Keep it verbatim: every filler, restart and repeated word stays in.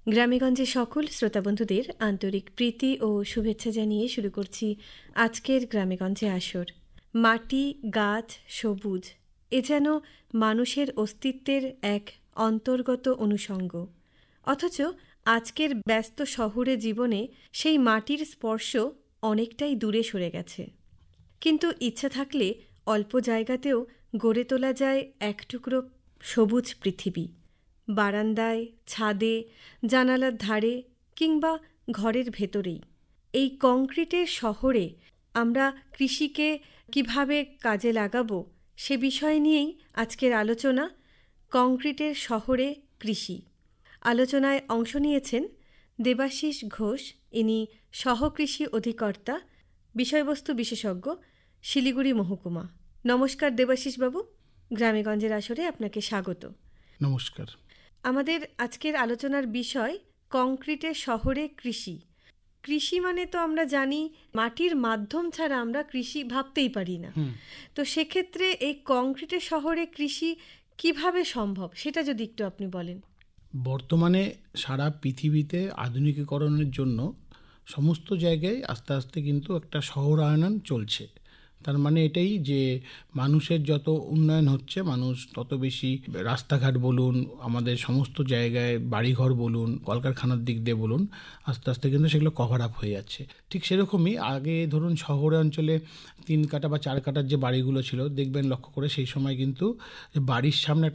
গ্রামেগঞ্জের সকল শ্রোতাবন্ধুদের আন্তরিক প্রীতি ও শুভেচ্ছা জানিয়ে শুরু করছি আজকের গ্রামেগঞ্জে আসর। মাটি, গাছ, সবুজ এ যেন মানুষের অস্তিত্বের এক অন্তর্গত অনুষঙ্গ। অথচ আজকের ব্যস্ত শহুরে জীবনে সেই মাটির স্পর্শ অনেকটাই দূরে সরে গেছে। কিন্তু ইচ্ছা থাকলে অল্প জায়গাতেও গড়ে তোলা যায় এক টুকরো সবুজ পৃথিবী। বারান্দায়, ছাদে, জানালার ধারে কিংবা ঘরের ভেতরেই। এই কংক্রিটের শহরে আমরা কৃষিকে কিভাবে কাজে লাগাবো সে বিষয় নিয়েই আজকের আলোচনা, কংক্রিটের শহরে কৃষি। আলোচনায় অংশ নিয়েছেন দেবাশিস ঘোষ, ইনি সহকৃষি অধিকর্তা, বিষয়বস্তু বিশেষজ্ঞ, শিলিগুড়ি মহকুমা। নমস্কার দেবাশিস বাবু, গ্রামেগঞ্জের আসরে আপনাকে স্বাগত। নমস্কার। আমাদের আজকের আলোচনার বিষয় কংক্রিটের শহরে কৃষি। কৃষি মানে তো আমরা জানি মাটির মাধ্যম ছাড়া আমরা কৃষি ভাবতেই পারি না। তো সেক্ষেত্রে এই কংক্রিটের শহরে কৃষি কিভাবে সম্ভব সেটা যদি একটু আপনি বলেন। বর্তমানে সারা পৃথিবীতে আধুনিকীকরণের জন্য সমস্ত জায়গায় আস্তে আস্তে কিন্তু একটা শহরায়ন চলছে। তার মানে এটাই যে মানুষের যত উন্নয়ন হচ্ছে, মানুষ তত বেশি রাস্তাঘাট বলুন, আমাদের সমস্ত জায়গায় বাড়িঘর বলুন, কলকারখানার দিক দিয়ে বলুন, আস্তে আস্তে কিন্তু সেগুলো কভার আপ হয়ে যাচ্ছে। ঠিক সেরকমই আগে ধরুন শহরে অঞ্চলে তিন কাটা বা চার কাটার যে বাড়িগুলো ছিল, দেখবেন লক্ষ্য করে সেই সময় কিন্তু বাড়ির সামনে একটা